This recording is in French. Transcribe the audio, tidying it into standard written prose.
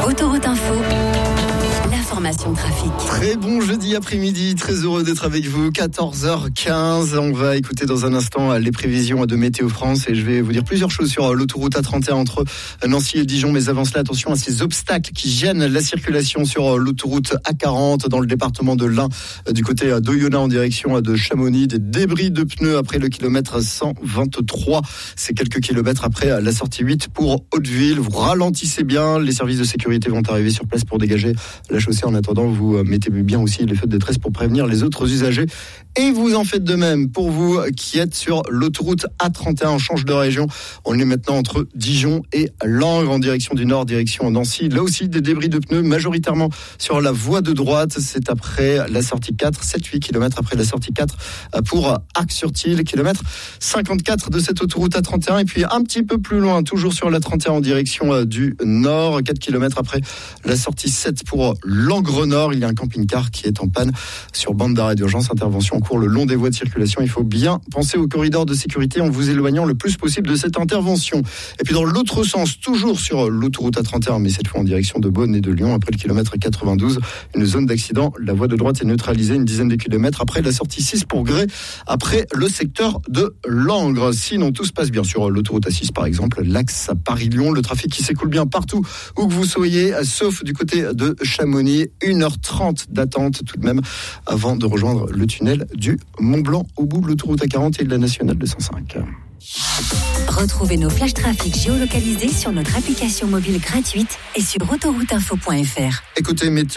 Autoroute Info, l'information trafic. Très bon jeudi après-midi, très heureux d'être avec vous, 14h15. On va écouter dans un instant les prévisions de Météo France et je vais vous dire plusieurs choses sur l'autoroute A31 entre Nancy et Dijon. Mais avant cela, attention à ces obstacles qui gênent la circulation sur l'autoroute A40 dans le département de l'Ain, du côté d'Oyonnax en direction de Chamonix. Des débris de pneus après le kilomètre 123. C'est quelques kilomètres après la sortie 8 pour Hauteville. Vous ralentissez bien, les services de sécurité vont arriver sur place pour dégager la chaussée. En attendant, vous mettez bien aussi les feux de détresse pour prévenir les autres usagers. Et vous en faites de même pour vous qui êtes sur l'autoroute A31. On change de région. On est maintenant entre Dijon et Langres en direction du nord, direction Nancy. Là aussi, des débris de pneus majoritairement sur la voie de droite. C'est après la sortie 4, 7-8 km après la sortie 4 pour Arc-sur-Tille, kilomètre 54 de cette autoroute A31. Et puis un petit peu plus loin, toujours sur la 31 en direction du nord, 4 km après la sortie 7 pour Langres Nord. Il y a un camping-car qui est en panne sur bande d'arrêt d'urgence. Intervention en cours le long des voies de circulation. Il faut bien penser au corridor de sécurité en vous éloignant le plus possible de cette intervention. Et puis dans l'autre sens, toujours sur l'autoroute A31, mais cette fois en direction de Beaune et de Lyon, après le kilomètre 92, une zone d'accident. La voie de droite est neutralisée une dizaine de kilomètres après la sortie 6 pour Grès, après le secteur de Langres. Sinon, tout se passe bien sur l'autoroute A6 par exemple, l'axe Paris-Lyon. Le trafic qui s'écoule bien partout où que vous soyez, sauf du côté de Chamonix. 1h30 d'attente tout de même avant de rejoindre le tunnel du Mont-Blanc au bout de l'autoroute A40 et de la nationale 205. Retrouvez nos flashs trafic géolocalisés sur notre application mobile gratuite et sur autorouteinfo.fr. Écoutez, météo.